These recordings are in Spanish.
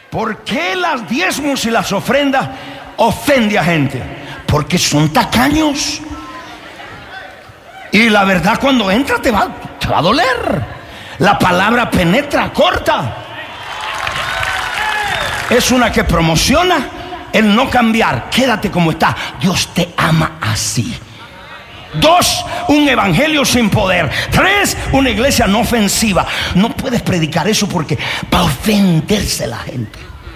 ¿Por qué las diezmos y las ofrendas ofende a gente? Porque son tacaños. Y la verdad, cuando entra te va a doler. La palabra penetra, corta. Es una que promociona el no cambiar. Quédate como está. Dios te ama así. 2, un evangelio sin poder. 3, una iglesia no ofensiva. No puedes predicar eso porque va a ofenderse la gente.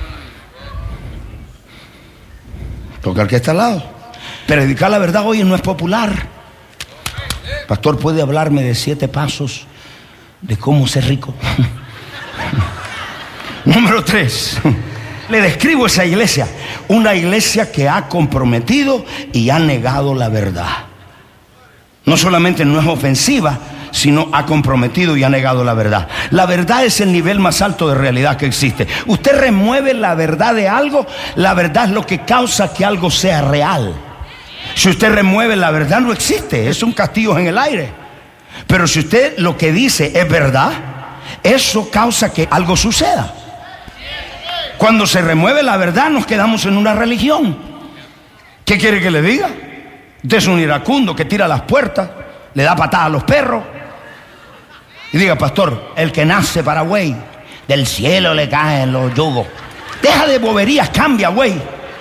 Toca al que está al lado. Predicar la verdad hoy no es popular. Pastor, ¿puede hablarme de 7 pasos de cómo ser rico? Número 3. Le describo esa iglesia. Una iglesia que ha comprometido y ha negado la verdad. No solamente no es ofensiva, sino ha comprometido y ha negado la verdad. La verdad es el nivel más alto de realidad que existe. Usted remueve la verdad de algo, la verdad es lo que causa que algo sea real. Si usted remueve la verdad, no existe, es un castillo en el aire. Pero si usted lo que dice es verdad, eso causa que algo suceda. Cuando se remueve la verdad, nos quedamos en una religión. ¿Qué quiere que le diga? Usted es un iracundo que tira las puertas, le da patada a los perros. Y diga, pastor, el que nace para güey, del cielo le caen los yugos. Deja de boberías, cambia, güey.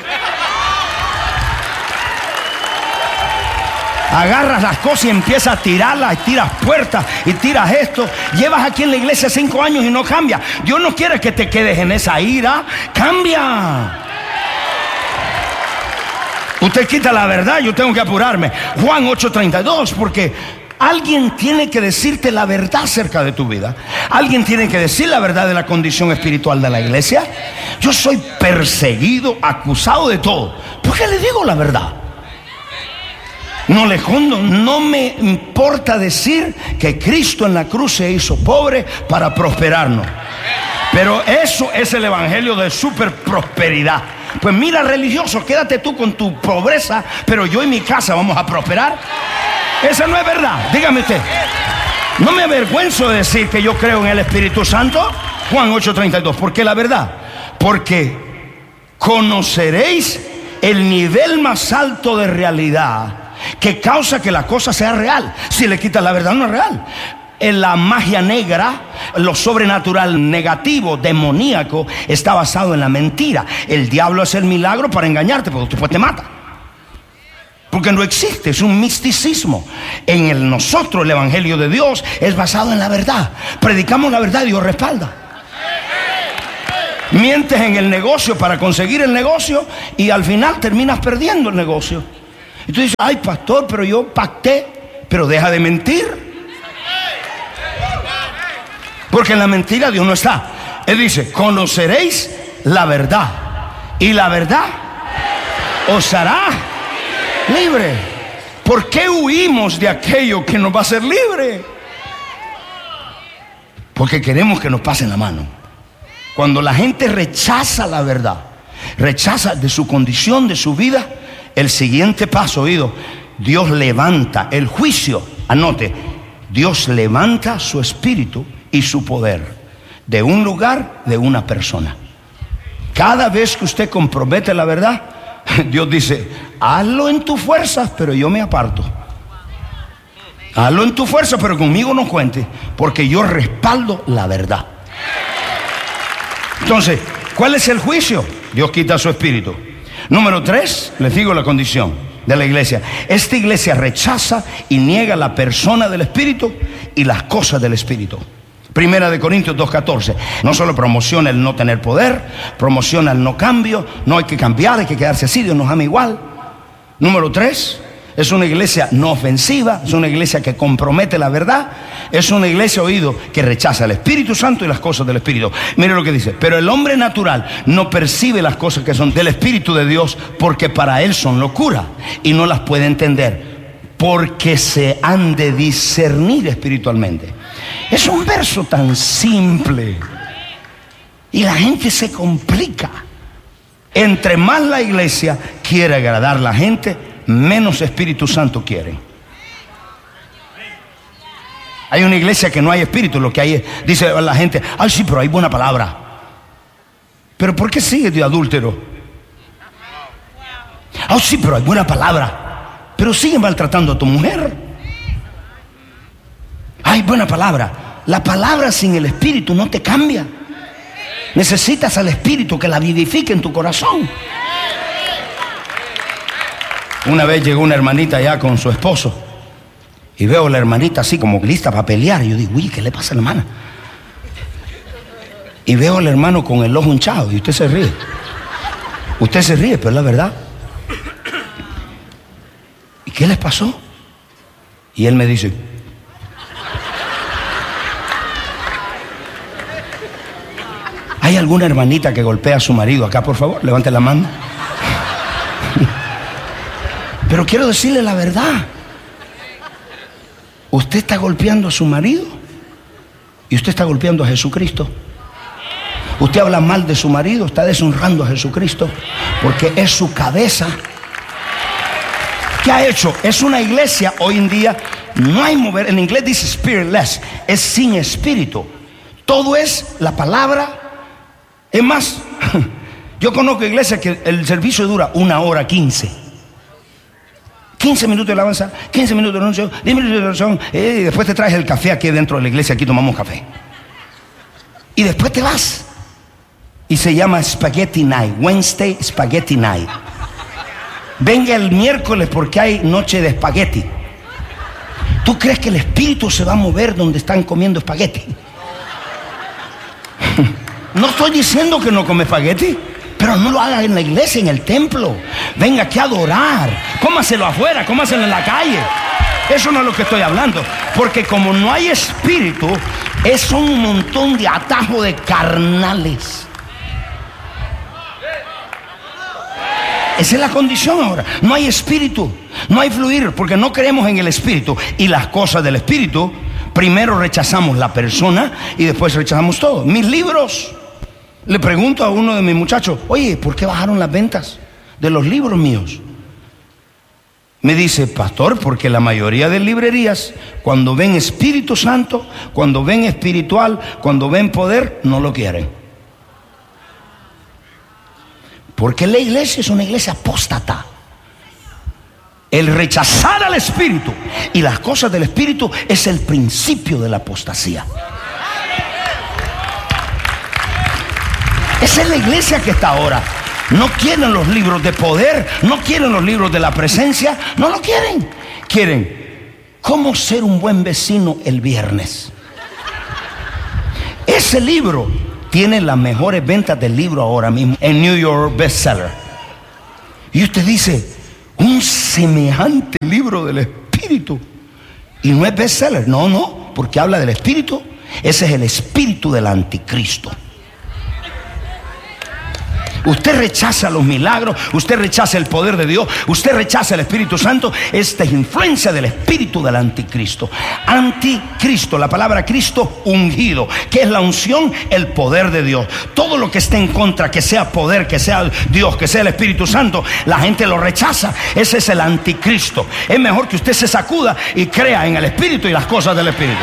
Agarras las cosas y empiezas a tirarlas, y tiras puertas y tiras esto. Llevas aquí en la iglesia 5 años y no cambia. Dios no quiere que te quedes en esa ira. Cambia. Usted quita la verdad, yo tengo que apurarme. Juan 8:32, porque alguien tiene que decirte la verdad acerca de tu vida. Alguien tiene que decir la verdad de la condición espiritual de la iglesia. Yo soy perseguido, acusado de todo. ¿Por qué le digo la verdad? No le escondo. No me importa decir que Cristo en la cruz se hizo pobre para prosperarnos. Pero eso es el evangelio de super prosperidad. Pues mira, religioso, quédate tú con tu pobreza, pero yo y mi casa vamos a prosperar. Esa no es verdad. Dígame usted. No me avergüenzo de decir que yo creo en el Espíritu Santo. Juan 8:32. ¿Por qué la verdad? Porque conoceréis el nivel más alto de realidad que causa que la cosa sea real. Si le quitas la verdad, no es real. En la magia negra, lo sobrenatural negativo, demoníaco, está basado en la mentira. El diablo hace el milagro para engañarte, porque después te mata. Porque no existe, es un misticismo. En nosotros el evangelio de Dios es basado en la verdad. Predicamos la verdad y Dios respalda. Mientes en el negocio para conseguir el negocio y al final terminas perdiendo el negocio. Y tú dices, ay pastor, pero yo pacté. Pero deja de mentir. Porque en la mentira Dios no está. Él dice, conoceréis la verdad y la verdad os hará libre. ¿Por qué huimos de aquello que nos va a hacer libre? Porque queremos que nos pasen la mano. Cuando la gente rechaza la verdad, rechaza de su condición, de su vida, el siguiente paso, oído, Dios levanta el juicio. Anote, Dios levanta su espíritu y su poder de un lugar, de una persona. Cada vez que usted compromete la verdad, Dios dice, hazlo en tus fuerzas, pero yo me aparto. Hazlo en tu fuerza, pero conmigo no cuente, porque yo respaldo la verdad. Entonces, ¿cuál es el juicio? Dios quita su espíritu. Número 3, les digo la condición de la iglesia. Esta iglesia rechaza y niega la persona del espíritu y las cosas del espíritu. Primera de Corintios 2:14. No solo promociona el no tener poder, promociona el no cambio. No hay que cambiar, hay que quedarse así, Dios nos ama igual. Número 3, es una iglesia no ofensiva, es una iglesia que compromete la verdad, es una iglesia, oído, que rechaza el Espíritu Santo y las cosas del Espíritu. Mire lo que dice, pero el hombre natural no percibe las cosas que son del Espíritu de Dios, porque para él son locura y no las puede entender, porque se han de discernir espiritualmente. Es un verso tan simple y la gente se complica. Entre más la iglesia quiere agradar a la gente, menos Espíritu Santo quieren. Hay una iglesia que no hay espíritu, lo que hay es, dice la gente, ay sí, pero hay buena palabra. pero ¿por qué sigues de adúltero? Oh, sí, pero hay buena palabra. Pero sigue maltratando a tu mujer. Hay buena palabra. La palabra sin el Espíritu no te cambia. Necesitas al Espíritu que la vivifique en tu corazón. Una vez llegó una hermanita allá con su esposo y veo a la hermanita así como lista para pelear. Y yo digo, uy, ¿qué le pasa a la hermana? Y veo al hermano con el ojo hinchado y usted se ríe. Usted se ríe, pero es la verdad. ¿Y qué les pasó? Y él me dice, ¿hay alguna hermanita que golpea a su marido acá, por favor? Levante la mano. Pero quiero decirle la verdad. Usted está golpeando a su marido y usted está golpeando a Jesucristo. Usted habla mal de su marido, está deshonrando a Jesucristo, porque es su cabeza. ¿Qué ha hecho? Es una iglesia hoy en día, no hay mover, en inglés dice spiritless, es sin espíritu. Todo es la palabra. Es más, yo conozco iglesias que el servicio dura 1:15. 15 minutos de alabanza, 15 minutos de anuncio, 10 minutos de oración, y después te traes el café aquí dentro de la iglesia, aquí tomamos café. Y después te vas. Y se llama Spaghetti Night, Wednesday Spaghetti Night. Venga el miércoles porque hay noche de espagueti. ¿Tú crees que el espíritu se va a mover donde están comiendo espagueti? No estoy diciendo que no come espagueti, pero no lo haga en la iglesia, en el templo. Venga aquí a adorar. Cómaselo afuera, cómaselo en la calle. Eso no es lo que estoy hablando. Porque como no hay espíritu, es un montón de atajo de carnales. Esa es la condición ahora. No hay espíritu, no hay fluir, porque no creemos en el espíritu. Y las cosas del espíritu, primero rechazamos la persona y después rechazamos todo. Mis libros, le pregunto a uno de mis muchachos, oye, ¿por qué bajaron las ventas de los libros míos? Me dice, pastor, porque la mayoría de librerías, cuando ven Espíritu Santo, cuando ven espiritual, cuando ven poder, no lo quieren. Porque la iglesia es una iglesia apóstata. El rechazar al Espíritu y las cosas del Espíritu es el principio de la apostasía. Esa es la iglesia que está ahora. No quieren los libros de poder, no quieren los libros de la presencia, no lo quieren. Quieren cómo ser un buen vecino el viernes. Ese libro tiene las mejores ventas del libro ahora mismo en New York Bestseller. Y usted dice, un semejante libro del Espíritu y no es bestseller. No, porque habla del Espíritu. Ese es el espíritu del anticristo. Usted rechaza los milagros, usted rechaza el poder de Dios, usted rechaza el Espíritu Santo. Esta es influencia del espíritu del anticristo. Anticristo, la palabra Cristo, ungido. ¿Qué es la unción? El poder de Dios. Todo lo que esté en contra, que sea poder, que sea Dios, que sea el Espíritu Santo, la gente lo rechaza. Ese es el anticristo. Es mejor que usted se sacuda y crea en el Espíritu y las cosas del Espíritu.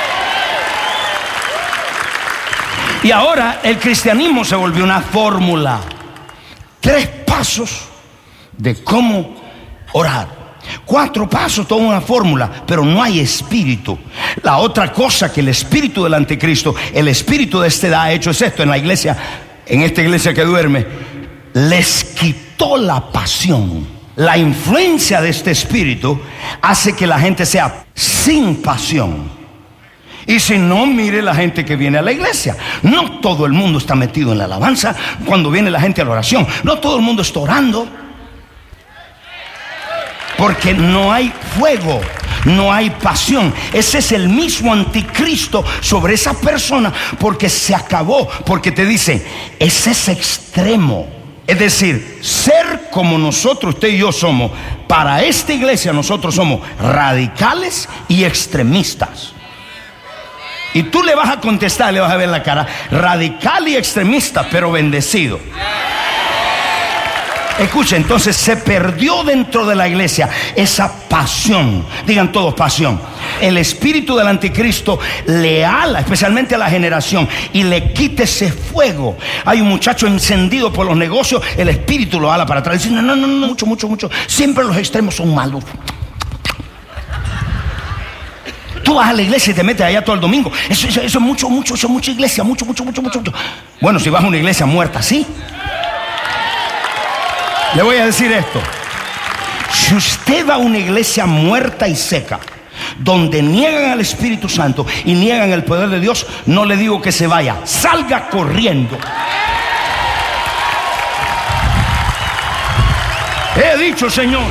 Y ahora el cristianismo se volvió una fórmula. 3 pasos de cómo orar. 4 pasos, toda una fórmula, pero no hay espíritu. La otra cosa que el espíritu del anticristo, el espíritu de esta edad ha hecho es esto en la iglesia, en esta iglesia que duerme. Les quitó la pasión. La influencia de este espíritu hace que la gente sea sin pasión. Y si no, mire la gente que viene a la iglesia. No todo el mundo está metido en la alabanza. Cuando viene la gente a la oración, no todo el mundo está orando. Porque no hay fuego, no hay pasión. Ese es el mismo anticristo sobre esa persona, porque se acabó. Porque te dice, ese es extremo. Es decir, ser como nosotros, usted y yo somos. Para esta iglesia nosotros somos radicales y extremistas. Y tú le vas a contestar, le vas a ver la cara, radical y extremista, pero bendecido. Escuchen, entonces se perdió dentro de la iglesia esa pasión. Digan todos, pasión. El espíritu del anticristo le ala, especialmente a la generación, y le quita ese fuego. Hay un muchacho encendido por los negocios, el espíritu lo ala para atrás. Dice, no, mucho. Siempre los extremos son malos. Tú vas a la iglesia y te metes allá todo el domingo. Eso es mucho, eso es mucha iglesia, mucho. Bueno, si vas a una iglesia muerta, ¿sí? Le voy a decir esto. Si usted va a una iglesia muerta y seca, donde niegan al Espíritu Santo y niegan el poder de Dios, no le digo que se vaya, salga corriendo. He dicho, Señor.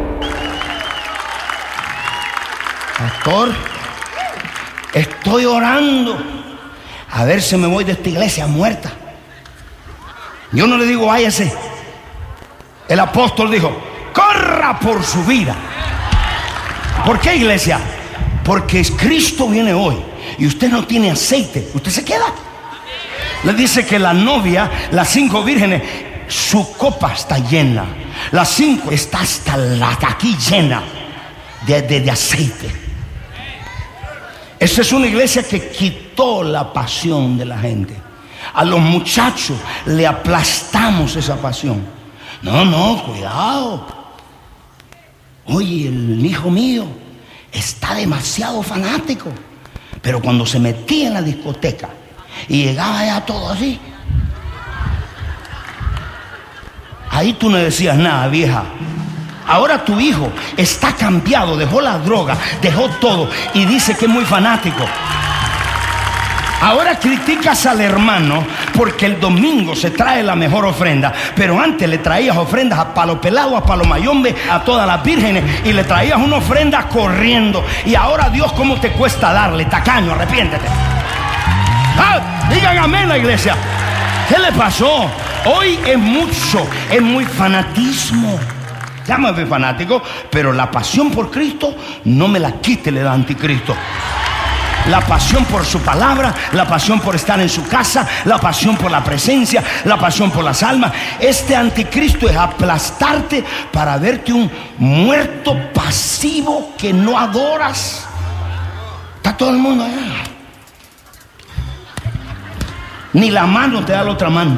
Pastor, estoy orando a ver si me voy de esta iglesia muerta. Yo no le digo váyase. El apóstol dijo, corra por su vida. ¿Por qué, iglesia? Porque Cristo viene hoy y usted no tiene aceite. ¿Usted se queda? Le dice que la novia, las 5 vírgenes, su copa está llena. Las 5 está hasta aquí llena de aceite. Esta es una iglesia que quitó la pasión de la gente. A los muchachos le aplastamos esa pasión. No, cuidado. Oye, el hijo mío está demasiado fanático. Pero cuando se metía en la discoteca y llegaba ya todo así, ahí tú no decías nada, vieja. Ahora tu hijo está cambiado, dejó la droga, dejó todo y dice que es muy fanático. Ahora criticas al hermano porque el domingo se trae la mejor ofrenda, pero antes le traías ofrendas a Palo Pelado, a Palo Mayombe, a todas las vírgenes, y le traías una ofrenda corriendo. Y ahora, Dios, ¿cómo te cuesta darle? Tacaño, arrepiéntete. Digan amén, la iglesia. ¿Qué le pasó? Hoy es muy fanatismo. Llámame fanático, pero la pasión por Cristo no me la quite el anticristo. La pasión por su palabra, la pasión por estar en su casa, la pasión por la presencia, la pasión por las almas. Este anticristo es aplastarte para verte un muerto pasivo que no adoras. Está todo el mundo allá. Ni la mano te da la otra mano.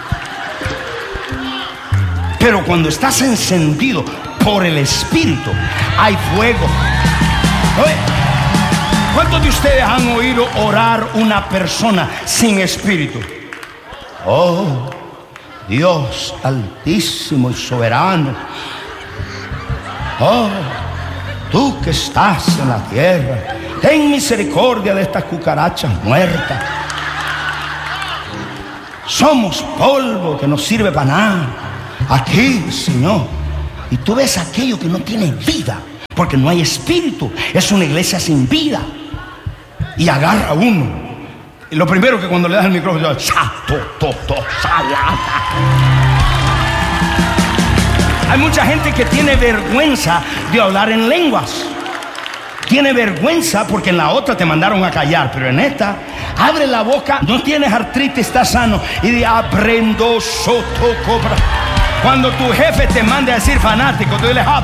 Pero cuando estás encendido por el Espíritu, hay fuego. Oye, ¿cuántos de ustedes han oído orar una persona sin espíritu? Oh, Dios altísimo y soberano. Oh, tú que estás en la tierra, ten misericordia de estas cucarachas muertas. Somos polvo que no sirve para nada. Aquí, Señor. Y tú ves aquello que no tiene vida, porque no hay espíritu. Es una iglesia sin vida. Y agarra a uno. Y lo primero que cuando le das el micrófono, hay mucha gente que tiene vergüenza de hablar en lenguas. Tiene vergüenza porque en la otra te mandaron a callar, pero en esta, abre la boca, no tienes artritis, estás sano. Y di, aprendo soto cobra. Cuando tu jefe te mande a decir fanático, tú diles,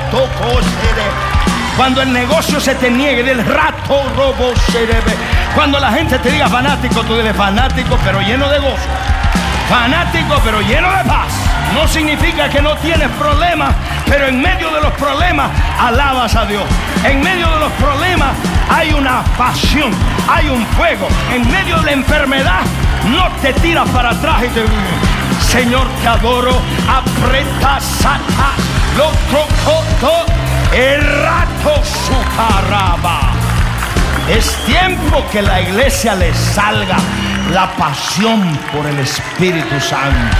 cuando el negocio se te niegue, del rato robo serebe. Cuando la gente te diga fanático, tú diles fanático pero lleno de gozo, fanático pero lleno de paz. No significa que no tienes problemas, pero en medio de los problemas alabas a Dios. En medio de los problemas hay una pasión, hay un fuego. En medio de la enfermedad no te tiras para atrás y te... Señor, te adoro. Aprieta, saca, lo trocoto, el rato sucaraba. Es tiempo que la iglesia le salga la pasión por el Espíritu Santo.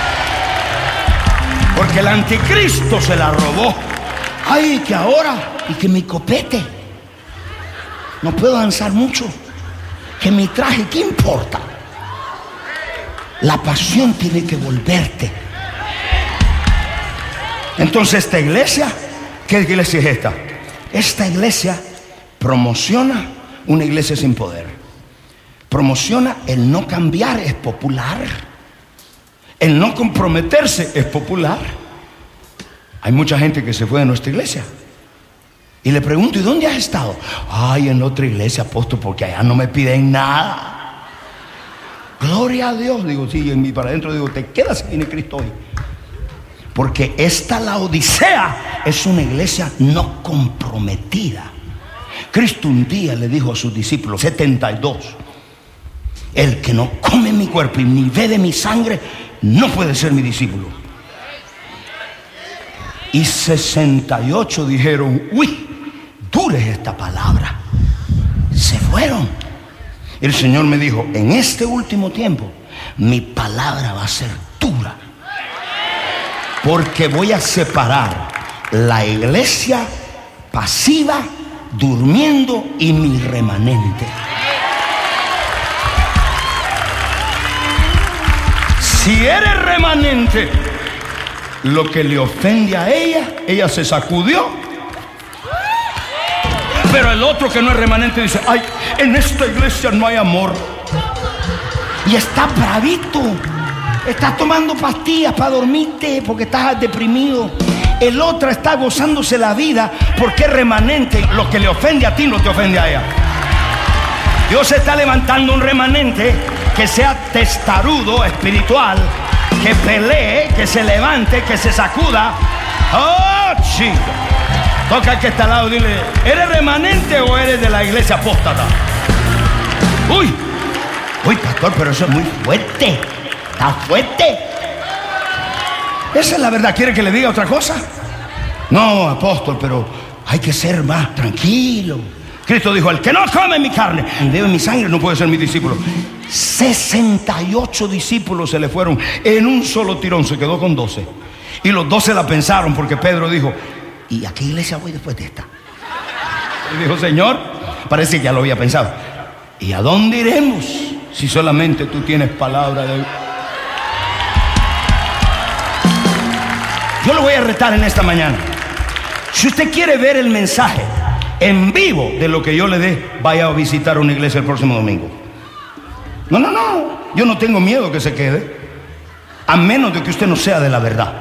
Porque el anticristo se la robó. Ay, que ahora, y que mi copete, no puedo danzar mucho, que mi traje, ¿qué importa? La pasión tiene que volverte. Entonces esta iglesia, ¿qué iglesia es esta? Esta iglesia promociona una iglesia sin poder. Promociona el no cambiar, es popular. El no comprometerse es popular. Hay mucha gente que se fue de nuestra iglesia. Y le pregunto, ¿y dónde has estado? Ay, en otra iglesia, apóstol, porque allá no me piden nada. Gloria a Dios. Digo, sí, en mi para adentro digo, te quedas en Cristo hoy. Porque esta Laodicea es una iglesia no comprometida. Cristo un día le dijo a sus discípulos, 72, el que no come mi cuerpo y ni bebe mi sangre, no puede ser mi discípulo. Y 68 dijeron, uy, dura es esta palabra. Se fueron. El Señor me dijo, en este último tiempo, mi palabra va a ser dura. Porque voy a separar la iglesia pasiva, durmiendo, y mi remanente. Si eres remanente, lo que le ofende a ella se sacudió. Pero el otro que no es remanente dice, ay, en esta iglesia no hay amor. Y está bravito. Estás tomando pastillas para dormirte porque estás deprimido. El otro está gozándose la vida porque es remanente. Lo que le ofende a ti no te ofende a ella. Dios está levantando un remanente que sea testarudo, espiritual, que pelee, que se levante, que se sacuda. ¡Oh, chico! Toca al que está al lado, dile, ¿eres remanente o eres de la iglesia apóstata? Uy, pastor, pero eso es muy fuerte. Está fuerte. Esa es la verdad. ¿Quiere que le diga otra cosa? No, apóstol, pero hay que ser más tranquilo. Cristo dijo, el que no come mi carne y bebe mi sangre no puede ser mi discípulo. 68 discípulos se le fueron en un solo tirón, se quedó con 12. Y los 12 la pensaron porque Pedro dijo, ¿y a qué iglesia voy después de esta? Y dijo, Señor, parece que ya lo había pensado, ¿y a dónde iremos si solamente tú tienes palabra de... Yo lo voy a retar en esta mañana. Si usted quiere ver el mensaje en vivo de lo que yo le dé, vaya a visitar una iglesia el próximo domingo. No, yo no tengo miedo que se quede, a menos de que usted no sea de la verdad.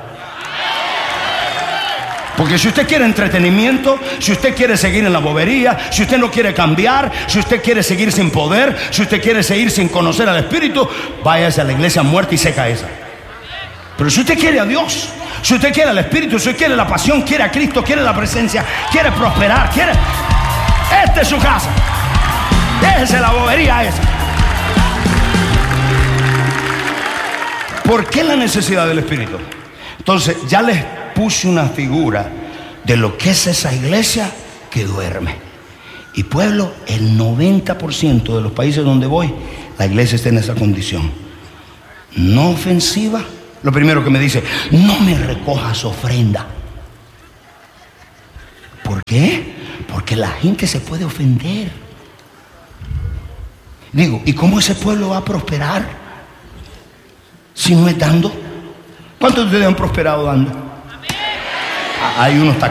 Porque si usted quiere entretenimiento, si usted quiere seguir en la bobería, si usted no quiere cambiar, si usted quiere seguir sin poder, si usted quiere seguir sin conocer al Espíritu, váyase a la iglesia muerta y seca esa. Pero si usted quiere a Dios, si usted quiere al Espíritu, si usted quiere la pasión, quiere a Cristo, quiere la presencia, quiere prosperar, quiere... Esta es su casa. Déjese la bobería esa. ¿Por qué la necesidad del Espíritu? Entonces, ya les puse una figura de lo que es esa iglesia que duerme. Y pueblo, el 90% de los países donde voy, la iglesia está en esa condición. No ofensiva. Lo primero que me dice, no me recojas ofrenda. ¿Por qué? Porque la gente se puede ofender. Digo, ¿y cómo ese pueblo va a prosperar si no es dando? ¿Cuántos de ustedes han prosperado dando? Hay unos